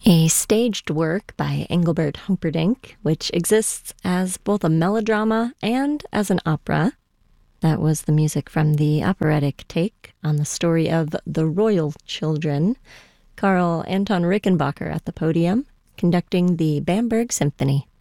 A staged work by Engelbert Humperdinck, which exists as both a melodrama and as an opera. That was the music from the operatic take on the story of The Royal Children. Karl Anton Rickenbacker at the podium, conducting the Bamberg Symphony.